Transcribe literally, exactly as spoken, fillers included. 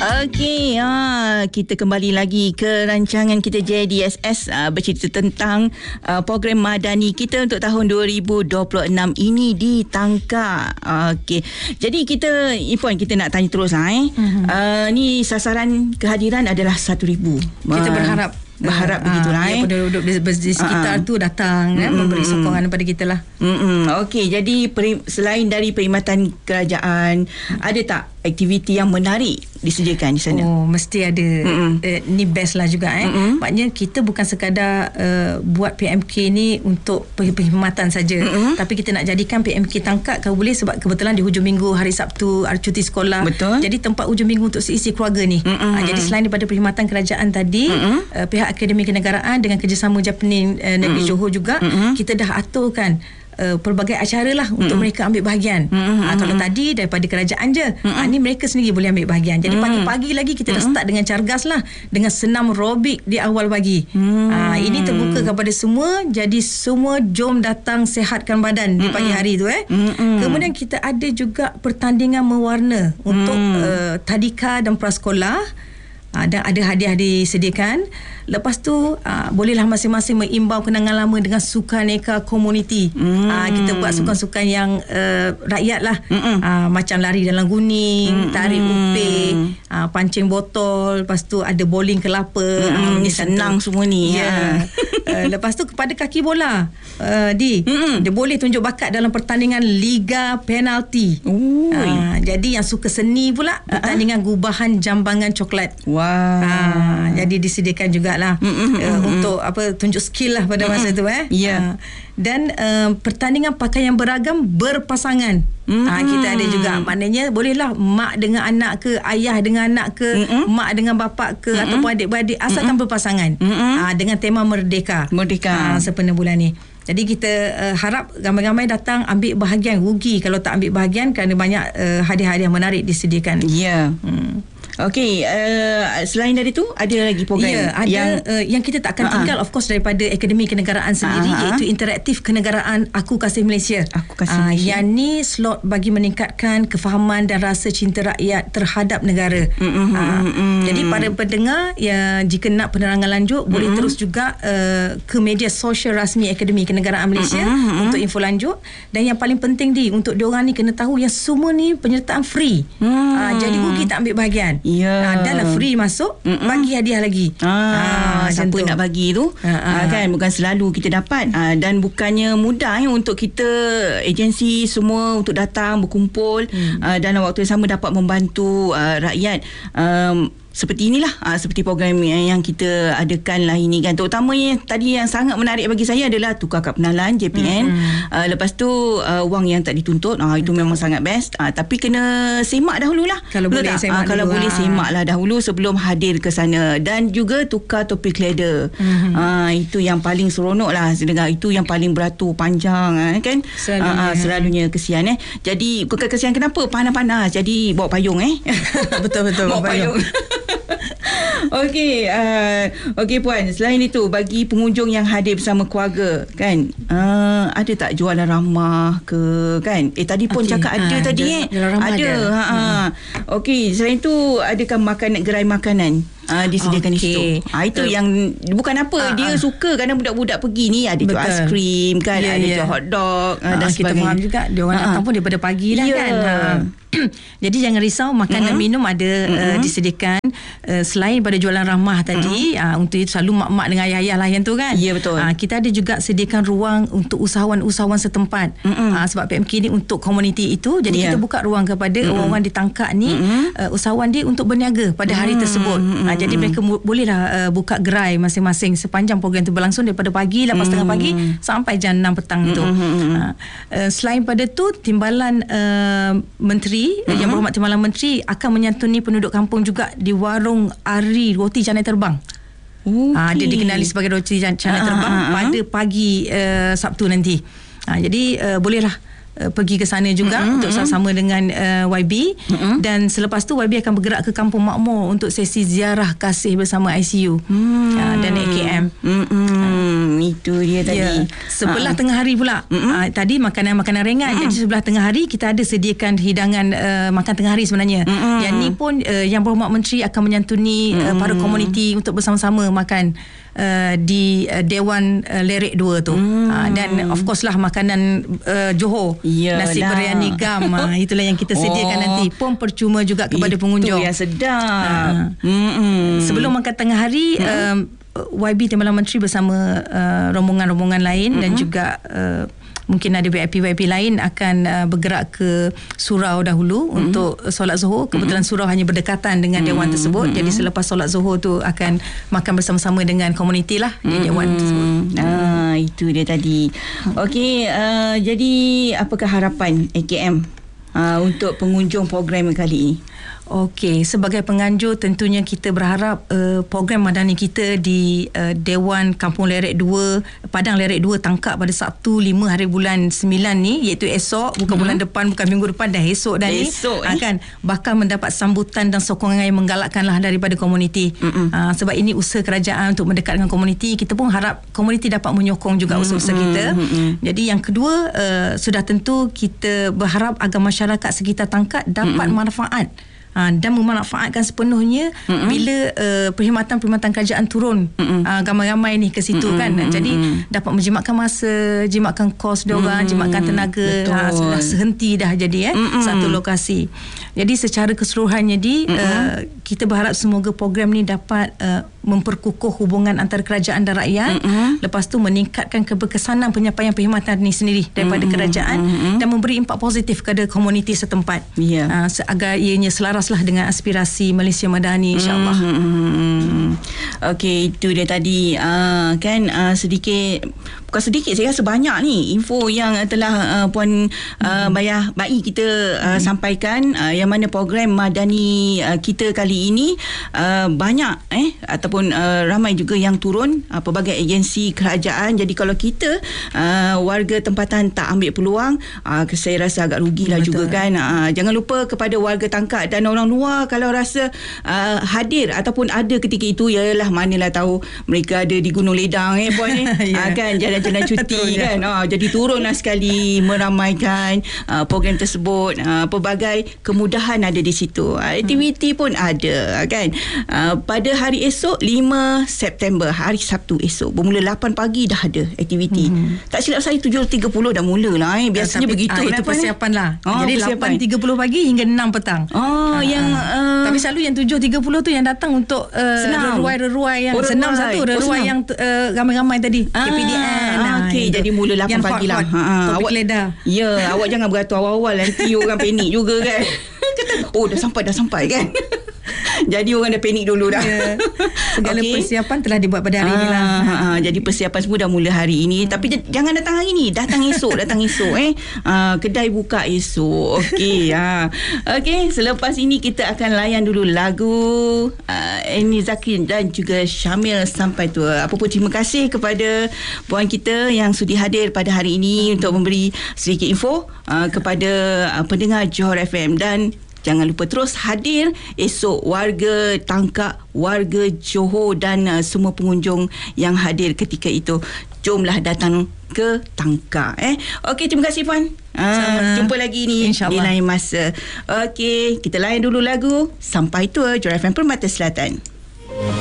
Okey, ah, kita kembali lagi ke rancangan kita J D S S ah, bercerita tentang ah, program madani kita untuk tahun dua ribu dua puluh enam ini di Tangkak. Okey, jadi kita, Ipuan, kita nak tanya terus lah eh. Uh-huh. Ah, ni sasaran kehadiran adalah satu ribu. Kita berharap Berharap uh, begitulah uh, eh. Penduduk di, di sekitar uh, tu datang mm, eh, memberi sokongan kepada kita lah. Okey, jadi peri, selain dari perkhidmatan kerajaan, ada tak aktiviti yang menarik disediakan di sana? Oh, mesti ada. Uh, ni best lah juga eh. Mm-mm. Maknanya kita bukan sekadar uh, buat P M K ni untuk perkhidmatan saja, Mm-mm. tapi kita nak jadikan P M K Tangkak kalau boleh, sebab kebetulan di hujung minggu hari Sabtu hari cuti sekolah. Betul. Jadi tempat hujung minggu untuk seisi keluarga ni. Uh, jadi selain daripada perkhidmatan kerajaan tadi, uh, pihak Akademi Kenegaraan dengan kerjasama Japanin uh, Negeri mm-hmm. Johor juga, mm-hmm. kita dah aturkan uh, pelbagai acara lah untuk mm-hmm. mereka ambil bahagian. Mm-hmm. Uh, kalau tadi daripada kerajaan je, mm-hmm. uh, ni mereka sendiri boleh ambil bahagian. Jadi mm-hmm. pagi-pagi lagi kita mm-hmm. dah start dengan cargas lah, dengan senam aerobik di awal pagi. Mm-hmm. Uh, ini terbuka kepada semua. Jadi semua jom datang sehatkan badan mm-hmm. di pagi hari tu eh. Mm-hmm. Kemudian kita ada juga pertandingan mewarna untuk mm-hmm. uh, tadika dan prasekolah. Uh, dan ada hadiah disediakan. Lepas tu uh, bolehlah masing-masing mengimbau kenangan lama dengan sukaneka komuniti. Mm. Uh, kita buat sukan-sukan yang uh, rakyat lah. Uh, macam lari dalam guning, mm. tarik upik, uh, pancing botol. Lepas tu ada bowling kelapa. Mm. Uh, ni senang semua ni. Ya. Yeah. uh, lepas tu kepada kaki bola, uh, Di, mm. dia boleh tunjuk bakat dalam pertandingan Liga Penalti. Uh, jadi yang suka seni pula, pertandingan uh-huh. gubahan jambangan coklat. Wow. Ha, jadi disediakan jugalah mm-hmm. uh, untuk apa, tunjuk skill lah pada masa mm-hmm. tu eh. Yeah. Ha, dan uh, pertandingan pakaian beragam berpasangan. Mm-hmm. Ha, kita ada juga, maknanya bolehlah mak dengan anak ke, ayah dengan anak ke, mm-hmm. mak dengan bapa ke, mm-hmm. ataupun adik-beradik, asalkan mm-hmm. berpasangan. Mm-hmm. Ha, dengan tema merdeka. Merdeka. Ha, sepenuh bulan ni. Jadi kita uh, harap ramai-ramai datang ambil bahagian. Rugi kalau tak ambil bahagian kerana banyak uh, hadiah-hadiah menarik disediakan. Ya. Yeah. Hmm. Okey, uh, selain dari tu ada lagi program ya, ada yang uh, yang kita tak akan tinggal, uh-huh. of course, daripada Akademi Kenegaraan sendiri, uh-huh. iaitu interaktif kenegaraan Aku Kasih Malaysia. Aku Kasih uh, Malaysia. Yang ni slot bagi meningkatkan kefahaman dan rasa cinta rakyat terhadap negara. Mm-hmm. Uh, mm-hmm. Jadi para pendengar, ya, jika nak penerangan lanjut, mm-hmm. boleh terus juga uh, ke media sosial rasmi Akademi Kenegaraan Malaysia mm-hmm. untuk info lanjut. Dan yang paling penting, Di, untuk diorang ni kena tahu yang semua ni penyertaan free. Mm. Uh, jadi rugi tak ambil bahagian. Ya. Ha, dah lah free masuk, Mm-mm. bagi hadiah lagi. Ah, ha, siapa tu nak bagi tu, ha, ha. Ha, kan bukan selalu kita dapat, ha, dan bukannya mudah ya, untuk kita agensi semua untuk datang berkumpul hmm. ha, dalam waktu yang sama dapat membantu uh, rakyat. Um, seperti inilah, aa, seperti program yang kita adakan lah ini kan. Terutamanya tadi yang sangat menarik bagi saya adalah tukar kad penalan J P N. Mm-hmm. Aa, lepas tu aa, wang yang tak dituntut, aa, itu memang sangat best. Aa, tapi kena semak dahululah. Kalau Betul boleh semak, aa, kalau dulu, boleh semaklah dahulu sebelum hadir ke sana. Dan juga tukar topi kleder. Mm-hmm. Aa, itu yang paling seronok lah. Dengar, itu yang paling beratur panjang kan. Selalunya, aa, selalunya kesian eh. Jadi bukan kesian kenapa? Panas-panas. Jadi bawa payung eh. Betul-betul bawa payung. Okey, uh, okey Puan, selain itu bagi pengunjung yang hadir bersama keluarga kan, uh, ada tak jualan ramah ke kan? Eh tadi pun okay. cakap ada uh, tadi eh. Ada. ada. Ha. Hmm. Okey, selain itu adakah makanan, gerai makanan Uh, disediakan okay. di situ. Ah, itu uh, yang bukan apa uh, dia uh, suka kerana budak-budak pergi ni ada jual aiskrim kan, yeah, ada yeah. jual hotdog uh, dan uh, kita faham juga dia orang uh, datang pun daripada pagi lah yeah. kan. Uh. Jadi jangan risau, makanan mm-hmm. minum ada mm-hmm. uh, disediakan uh, selain pada jualan ramah tadi, mm-hmm. uh, untuk itu selalu mak-mak dengan ayah-ayah lah yang tu kan. Ya yeah, betul. Uh, kita ada juga sediakan ruang untuk usahawan-usahawan setempat. Mm-hmm. Uh, sebab P M K ni untuk komuniti itu, jadi yeah. kita buka ruang kepada mm-hmm. orang-orang di Tangkak ni, mm-hmm. uh, usahawan dia untuk berniaga pada hari mm-hmm. tersebut. Uh, Uh, jadi mereka mu- bolehlah uh, buka gerai masing-masing sepanjang program itu berlangsung daripada pagi lapan tiga puluh pagi sampai jam enam petang itu. Mm-hmm. Uh, uh, selain pada tu, Timbalan uh, Menteri mm-hmm. yang berhormat Timbalan Menteri akan menyantuni penduduk kampung juga di warung Ari Roti Canai Terbang. Okay. Uh, dia dikenali sebagai Roti Canai Terbang uh, uh, uh, pada pagi uh, Sabtu nanti. Uh, jadi uh, bolehlah uh, pergi ke sana juga mm-hmm. untuk sama-sama dengan uh, Y B mm-hmm. dan selepas tu Y B akan bergerak ke Kampung Makmur untuk sesi ziarah kasih bersama I C U mm. uh, dan A K M. Mm-hmm. Uh, itu dia tadi. Yeah. Sebelah uh-huh. tengah hari pula mm-hmm. uh, tadi makanan-makanan ringan mm-hmm. jadi sebelah tengah hari kita ada sediakan hidangan uh, makan tengah hari sebenarnya. Mm-hmm. Yang ni pun uh, Yang Berhormat Menteri akan menyantuni mm-hmm. uh, para komuniti untuk bersama-sama makan Uh, di uh, Dewan uh, Lerek dua tu hmm. uh, dan of course lah makanan uh, Johor. Yalah. Nasi biryani gam uh, itulah yang kita sediakan oh. nanti pun percuma juga kepada itu pengunjung. Itu yang sedap. Uh, sebelum makan tengah hari hmm. uh, Y B Timbalan Menteri bersama uh, rombongan-rombongan lain hmm. dan juga uh, mungkin ada V I P-V I P lain akan uh, bergerak ke surau dahulu mm-hmm. untuk solat Zuhur. Kebetulan surau hanya berdekatan dengan mm-hmm. dewan tersebut. Mm-hmm. Jadi selepas solat Zuhur tu akan makan bersama-sama dengan komuniti lah mm-hmm. di dewan tersebut. Ah, itu dia tadi. Okey, uh, jadi apakah harapan A K M uh, untuk pengunjung program kali ini? Okey, sebagai penganjur tentunya kita berharap uh, program madani kita di uh, Dewan Kampung Lerek dua, Padang Lerek dua Tangkak pada Sabtu lima hari bulan sembilan ni, iaitu esok, bukan hmm. bulan depan, bukan minggu depan, dah esok dah ni esok, eh? akan bakal mendapat sambutan dan sokongan yang menggalakkanlah daripada komuniti. Uh, sebab ini usaha kerajaan untuk mendekat dengan komuniti. Kita pun harap komuniti dapat menyokong juga hmm. usaha-usaha kita. Hmm. Jadi yang kedua, uh, sudah tentu kita berharap agar masyarakat sekitar Tangkak dapat hmm. manfaat Ha, dan memanfaatkan sepenuhnya mm-hmm. bila uh, perkhidmatan-perkhidmatan kerajaan turun mm-hmm. uh, ramai-ramai ni ke situ mm-hmm. kan. Jadi mm-hmm. dapat menjimatkan masa, jimatkan kos diorang, mm-hmm. jimatkan tenaga. Ha, sudah sehenti dah jadi eh mm-hmm. satu lokasi. Jadi secara keseluruhannya di mm-hmm. uh, kita berharap semoga program ni dapat uh, memperkukuh hubungan antara kerajaan dan rakyat. Mm-hmm. Lepas tu meningkatkan keberkesanan penyampaian perkhidmatan ni sendiri daripada mm-hmm. kerajaan mm-hmm. dan memberi impak positif kepada komuniti setempat. Yeah. Uh, agar ianya selaras lah dengan aspirasi Malaysia Madani, insyaAllah. Mm-hmm. Okey, itu dia tadi uh, kan uh, sedikit, bukan sedikit, saya rasa banyak ni info yang telah uh, Puan uh, mm-hmm. Bayah Bai kita uh, mm-hmm. sampaikan, uh, yang mana program madani uh, kita kali ini uh, banyak eh ataupun uh, ramai juga yang turun uh, pelbagai agensi kerajaan. Jadi kalau kita uh, warga tempatan tak ambil peluang, uh, saya rasa agak rugilah juga kan. Uh, jangan lupa kepada warga Tangkak dan orang luar, kalau rasa uh, hadir ataupun ada ketika itu, yalah manalah tahu mereka ada di Gunung Ledang eh puan eh yeah. uh, kan jalan-jalan cuti kan. Uh, jadi turunlah sekali meramaikan uh, program tersebut. Uh, pelbagai kemudahan ada di situ. Uh, aktiviti hmm. pun ada kan. Uh, pada hari esok lima September, hari Sabtu esok, bermula lapan pagi dah ada aktiviti. Hmm. Tak silap saya tujuh tiga puluh dah mula lah eh. Biasanya tapi, begitu. Uh, itu persiapan lah. Oh, jadi persiapan. lapan tiga puluh pagi hingga enam petang. Oh, uh, yang uh, tapi selalu yang tujuh tiga puluh tu yang datang untuk uh, reruai-reruai yang oh, senam reruai. Satu reruai oh, yang uh, ramai-ramai tadi ah, K P D N. Ah, okey, jadi mula lapan pagi lah. Ha, awak keledar. Ya, awak jangan beratur awal-awal nanti orang panik juga kan. Kata, oh dah sampai dah sampai kan. Jadi orang dah panik dulu dah. Yeah. Segala okay. persiapan telah dibuat pada hari ah, ini lah. Ha, ha, jadi persiapan semua dah mula hari ini. Hmm. Tapi j- jangan datang hari ni. Datang esok. Datang esok eh. Ha, kedai buka esok. Okey. Ha. Okey. Selepas ini kita akan layan dulu lagu uh, Eni Zakir dan juga Syamil Sampai Tua. Apa pun terima kasih kepada puan kita yang sudi hadir pada hari ini hmm. untuk memberi sedikit info uh, kepada uh, pendengar Johor F M. Dan jangan lupa terus hadir esok, warga Tangkak, warga Johor dan uh, semua pengunjung yang hadir ketika itu. Jomlah datang ke Tangkak eh. Okey, terima kasih puan. Uh, jumpa lagi ni di lain masa. Okey, kita layan dulu lagu Sampai Tua, Johor F M Permata Selatan.